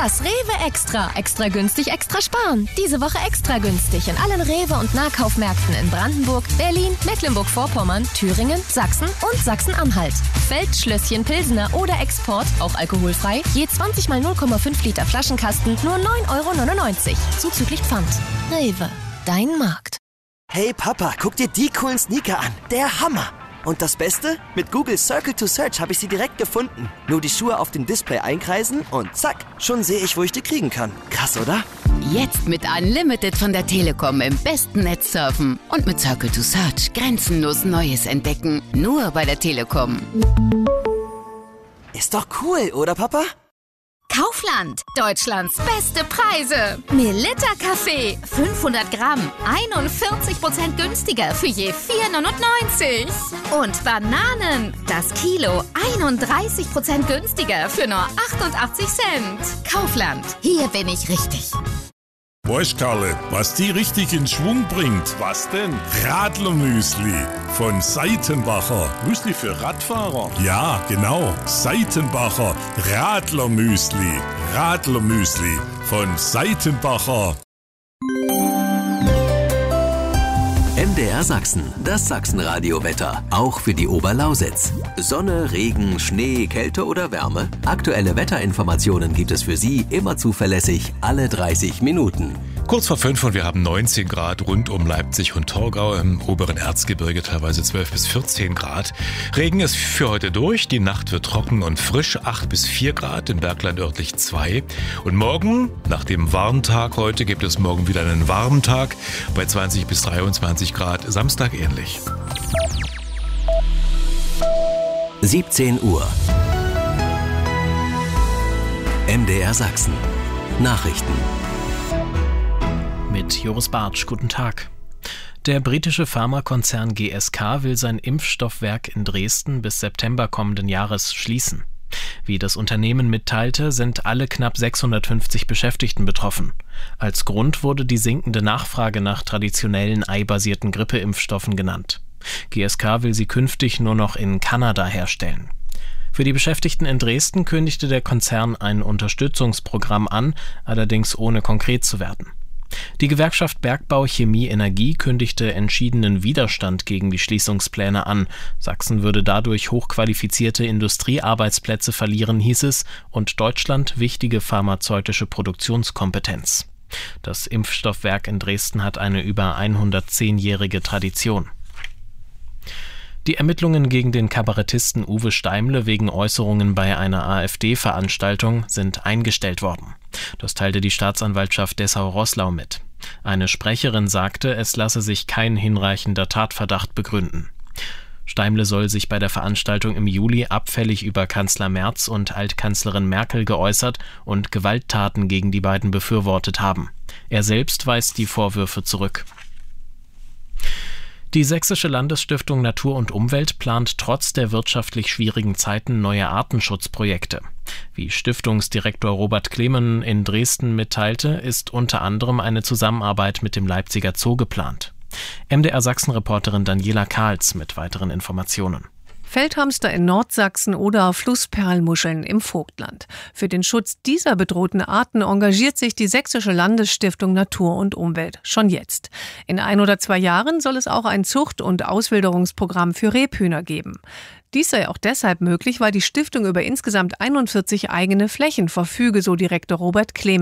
Das Rewe Extra. Extra günstig, extra sparen. Diese Woche extra günstig in allen Rewe- und Nahkaufmärkten in Brandenburg, Berlin, Mecklenburg-Vorpommern, Thüringen, Sachsen und Sachsen-Anhalt. Feldschlösschen Pilsener oder Export, auch alkoholfrei, je 20 mal 0,5 Liter Flaschenkasten, nur 9,99 €, zuzüglich Pfand. Rewe, dein Markt. Hey Papa, guck dir die coolen Sneaker an. Der Hammer! Und das Beste? Mit Google Circle to Search habe ich sie direkt gefunden. Nur die Schuhe auf dem Display einkreisen und zack, schon sehe ich, wo ich die kriegen kann. Krass, oder? Jetzt mit Unlimited von der Telekom im besten Netz surfen und mit Circle to Search grenzenlos Neues entdecken. Nur bei der Telekom. Ist doch cool, oder Papa? Kaufland, Deutschlands beste Preise. Melitta Kaffee, 500 Gramm, 41% günstiger für je 4,99 €. Und Bananen, das Kilo, 31% günstiger für nur 88 Cent. Kaufland, hier bin ich richtig. Weißt Karle, was die richtig in Schwung bringt? Was denn? Radlermüsli von Seitenbacher. Müsli für Radfahrer? Ja, genau. Seitenbacher Radlermüsli. Radlermüsli von Seitenbacher. MDR Sachsen, das Sachsenradio-Wetter, auch für die Oberlausitz. Sonne, Regen, Schnee, Kälte oder Wärme? Aktuelle Wetterinformationen gibt es für Sie immer zuverlässig alle 30 Minuten. Kurz vor 5 und wir haben 19 Grad rund um Leipzig und Torgau, im oberen Erzgebirge teilweise 12 bis 14 Grad. Regen ist für heute durch, die Nacht wird trocken und frisch, 8 bis 4 Grad, im Bergland örtlich 2. Und morgen, nach dem Warntag heute, gibt es morgen wieder einen warmen Tag bei 20 bis 23 Grad, Samstag ähnlich. 17 Uhr. MDR Sachsen. Nachrichten. Mit Joris Bartsch, guten Tag. Der britische Pharmakonzern GSK will sein Impfstoffwerk in Dresden bis September kommenden Jahres schließen. Wie das Unternehmen mitteilte, sind alle knapp 650 Beschäftigten betroffen. Als Grund wurde die sinkende Nachfrage nach traditionellen eibasierten Grippeimpfstoffen genannt. GSK will sie künftig nur noch in Kanada herstellen. Für die Beschäftigten in Dresden kündigte der Konzern ein Unterstützungsprogramm an, allerdings ohne konkret zu werden. Die Gewerkschaft Bergbau Chemie Energie kündigte entschiedenen Widerstand gegen die Schließungspläne an. Sachsen würde dadurch hochqualifizierte Industriearbeitsplätze verlieren, hieß es, und Deutschland wichtige pharmazeutische Produktionskompetenz. Das Impfstoffwerk in Dresden hat eine über 110-jährige Tradition. Die Ermittlungen gegen den Kabarettisten Uwe Steimle wegen Äußerungen bei einer AfD-Veranstaltung sind eingestellt worden. Das teilte die Staatsanwaltschaft Dessau-Roßlau mit. Eine Sprecherin sagte, es lasse sich kein hinreichender Tatverdacht begründen. Steimle soll sich bei der Veranstaltung im Juli abfällig über Kanzler Merz und Altkanzlerin Merkel geäußert und Gewalttaten gegen die beiden befürwortet haben. Er selbst weist die Vorwürfe zurück. Die Sächsische Landesstiftung Natur und Umwelt plant trotz der wirtschaftlich schwierigen Zeiten neue Artenschutzprojekte. Wie Stiftungsdirektor Robert Klemen in Dresden mitteilte, ist unter anderem eine Zusammenarbeit mit dem Leipziger Zoo geplant. MDR Sachsen-Reporterin Daniela Kahls mit weiteren Informationen. Feldhamster in Nordsachsen oder Flussperlmuscheln im Vogtland. Für den Schutz dieser bedrohten Arten engagiert sich die Sächsische Landesstiftung Natur und Umwelt schon jetzt. In 1 oder 2 Jahren soll es auch ein Zucht- und Auswilderungsprogramm für Rebhühner geben. Dies sei auch deshalb möglich, weil die Stiftung über insgesamt 41 eigene Flächen verfüge, so Direktor Robert Klemen.